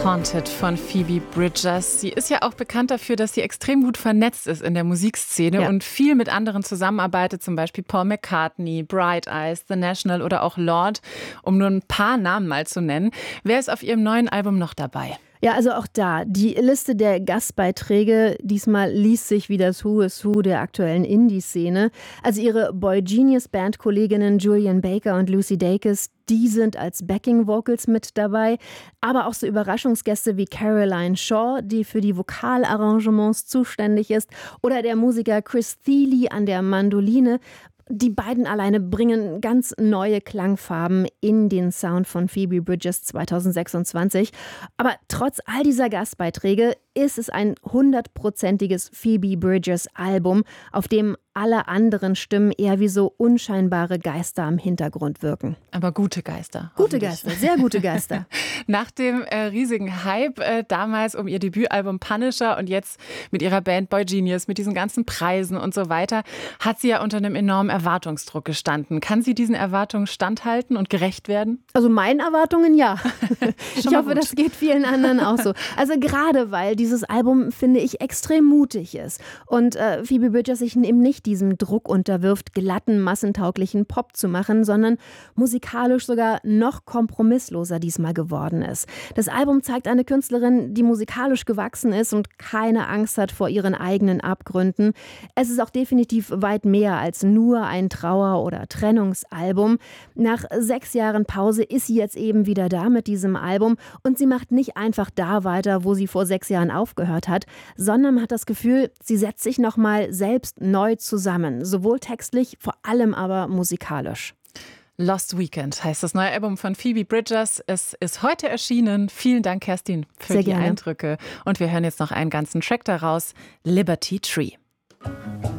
Haunted von Phoebe Bridgers. Sie ist ja auch bekannt dafür, dass sie extrem gut vernetzt ist in der Musikszene und viel mit anderen zusammenarbeitet, zum Beispiel Paul McCartney, Bright Eyes, The National oder auch Lorde, um nur ein paar Namen mal zu nennen. Wer ist auf ihrem neuen Album noch dabei? Ja, also auch da, die Liste der Gastbeiträge, diesmal liest sich wie das Who is Who der aktuellen Indie-Szene. Also ihre Boy Genius-Band-Kolleginnen Julian Baker und Lucy Dacus, die sind als Backing-Vocals mit dabei. Aber auch so Überraschungsgäste wie Caroline Shaw, die für die Vokalarrangements zuständig ist. Oder der Musiker Chris Thile an der Mandoline. Die beiden alleine bringen ganz neue Klangfarben in den Sound von Phoebe Bridgers 2026. Aber trotz all dieser Gastbeiträge ist es ein 100%iges Phoebe Bridgers Album, auf dem alle anderen Stimmen eher wie so unscheinbare Geister am Hintergrund wirken. Aber gute Geister. Gute Geister, sehr gute Geister. Nach dem riesigen Hype damals um ihr Debütalbum Punisher und jetzt mit ihrer Band Boy Genius, mit diesen ganzen Preisen und so weiter, hat sie ja unter einem enormen Erwartungsdruck gestanden. Kann sie diesen Erwartungen standhalten und gerecht werden? Also meinen Erwartungen ja. Ich hoffe, das geht vielen anderen auch so. Also gerade weil dieses Album, finde ich, extrem mutig ist und Phoebe Bridgers sich eben nicht diesem Druck unterwirft, glatten, massentauglichen Pop zu machen, sondern musikalisch sogar noch kompromissloser diesmal geworden ist. Das Album zeigt eine Künstlerin, die musikalisch gewachsen ist und keine Angst hat vor ihren eigenen Abgründen. Es ist auch definitiv weit mehr als nur ein Trauer- oder Trennungsalbum. Nach 6 Jahren Pause ist sie jetzt eben wieder da mit diesem Album und sie macht nicht einfach da weiter, wo sie vor 6 Jahren aufgehört hat, sondern man hat das Gefühl, sie setzt sich nochmal selbst neu zusammen, sowohl textlich, vor allem aber musikalisch. Lost Weekend heißt das neue Album von Phoebe Bridgers. Es ist heute erschienen. Vielen Dank, Kerstin, für die Eindrücke. Und wir hören jetzt noch einen ganzen Track daraus, Liberty Tree.